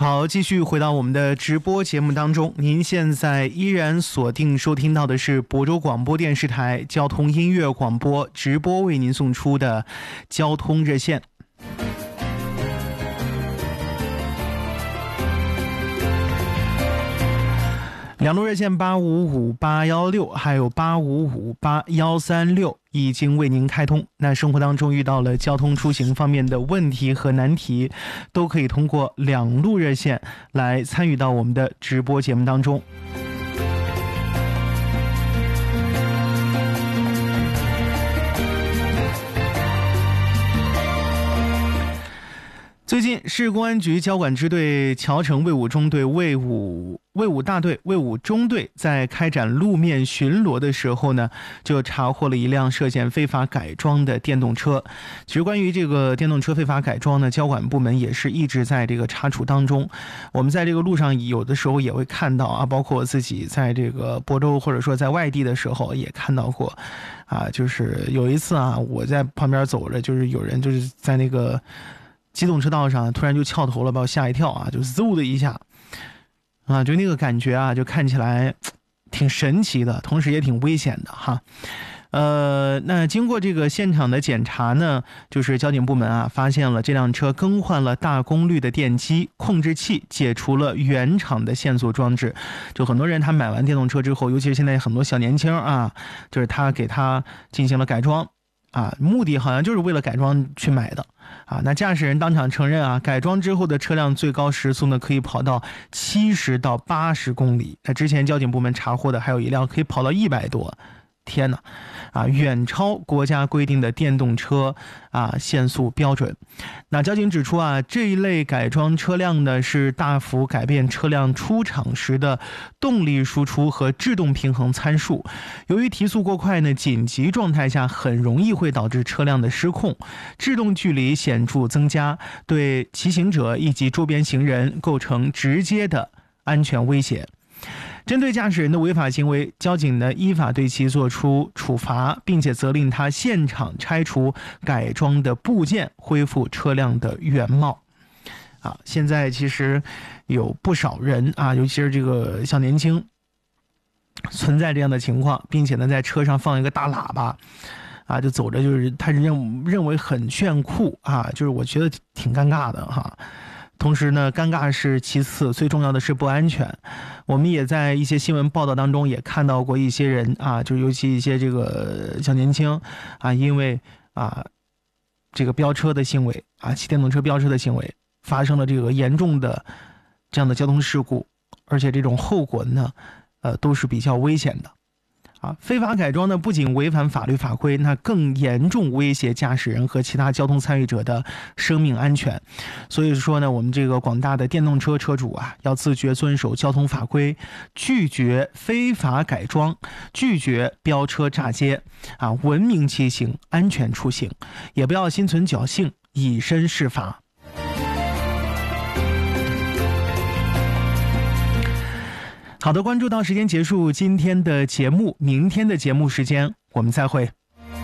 好，继续回到我们的直播节目当中，您现在依然锁定收听到的是亳州广播电视台交通音乐广播直播为您送出的交通热线。两路热线855816还有855836已经为您开通。那生活当中遇到了交通出行方面的问题和难题，都可以通过两路热线来参与到我们的直播节目当中。最近市公安局交管支队侨城卫武中队卫武大队卫武中队在开展路面巡逻的时候呢，就查获了一辆涉嫌非法改装的电动车。其实关于这个电动车非法改装呢，交管部门也是一直在这个查处当中。我们在这个路上有的时候也会看到啊，包括我自己在这个亳州或者说在外地的时候也看到过啊，就是有一次啊，我在旁边走着，就是有人就是在那个机动车道上突然就翘头了，把我吓一跳啊，就嗖的一下啊，就那个感觉啊，就看起来挺神奇的，同时也挺危险的哈。那经过这个现场的检查呢，就是交警部门啊发现了这辆车更换了大功率的电机控制器，解除了原厂的限速装置。就很多人他买完电动车之后，尤其是现在很多小年轻啊，就是他给他进行了改装啊，目的好像就是为了改装去买的啊。那驾驶人当场承认啊，改装之后的车辆最高时速呢可以跑到70到80公里。那之前交警部门查获的还有一辆可以跑到100多。天哪，啊，远超国家规定的电动车啊限速标准。那交警指出啊，这一类改装车辆呢是大幅改变车辆出厂时的动力输出和制动平衡参数。由于提速过快呢，紧急状态下很容易会导致车辆的失控，制动距离显著增加，对骑行者以及周边行人构成直接的安全威胁。针对驾驶人的违法行为，交警呢依法对其作出处罚，并且责令他现场拆除改装的部件，恢复车辆的原貌。啊，现在其实有不少人啊，尤其是这个小年轻，存在这样的情况，并且呢在车上放一个大喇叭啊，就走着，就是他认为很炫酷啊，就是我觉得挺尴尬的哈。同时呢，尴尬是其次，最重要的是不安全。我们也在一些新闻报道当中也看到过一些人啊，就尤其一些这个小年轻啊，因为啊这个飙车的行为啊，骑电动车飙车的行为，发生了这个严重的这样的交通事故，而且这种后果呢，都是比较危险的。啊，非法改装呢，不仅违反法律法规，那更严重威胁驾驶人和其他交通参与者的生命安全。所以说呢，我们这个广大的电动车车主啊，要自觉遵守交通法规，拒绝非法改装，拒绝飙车炸街啊，文明骑行，安全出行，也不要心存侥幸，以身试法。好的，关注到时间结束今天的节目，明天的节目时间我们再会。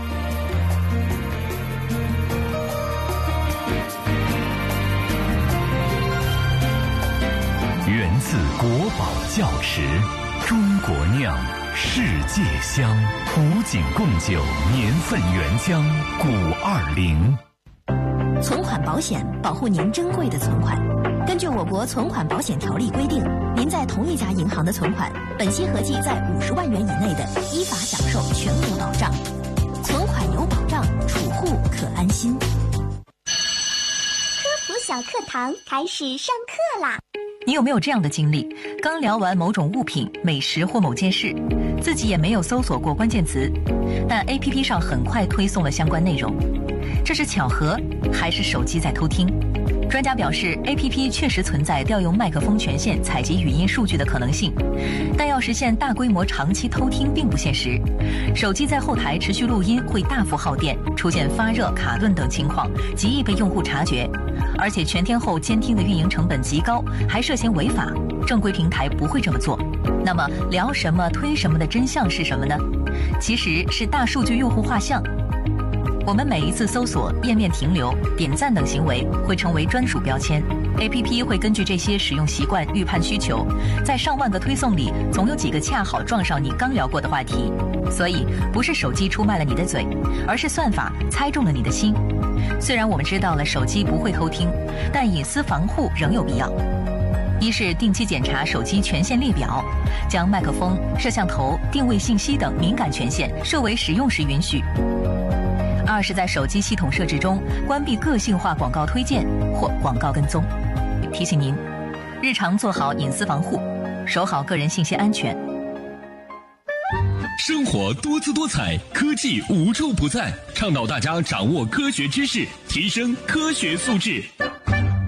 源自国宝窖池，中国酿，世界香，古井贡酒，年份原浆520。 存款保险保护您珍贵的存款。根据我国存款保险条例规定，您在同一家银行的存款，本息合计在50万元以内的，依法享受全额保障。存款有保障，储户可安心。 科普小课堂开始上课啦！ 你有没有这样的经历？刚聊完某种物品、美食或某件事，自己也没有搜索过关键词，但 APP 上很快推送了相关内容。这是巧合，还是手机在偷听？专家表示 APP 确实存在调用麦克风权限采集语音数据的可能性，但要实现大规模长期偷听并不现实。手机在后台持续录音会大幅耗电，出现发热、卡顿等情况，极易被用户察觉。而且全天候监听的运营成本极高，还涉嫌违法，正规平台不会这么做。那么聊什么推什么的真相是什么呢？其实是大数据用户画像。 我们每一次搜索、页面停留、点赞等行为会成为专属标签。APP 会根据这些使用习惯预判需求，在上万个推送里，总有几个恰好撞上你刚聊过的话题。所以，不是手机出卖了你的嘴，而是算法猜中了你的心。虽然我们知道了手机不会偷听，但隐私防护仍有必要。一是定期检查手机权限列表，将麦克风、摄像头、定位信息等敏感权限设为使用时允许。二是在手机系统设置中关闭个性化广告推荐或广告跟踪。提醒您，日常做好隐私防护，守好个人信息安全。 生活多姿多彩，科技无处不在，倡导大家掌握科学知识，提升科学素质。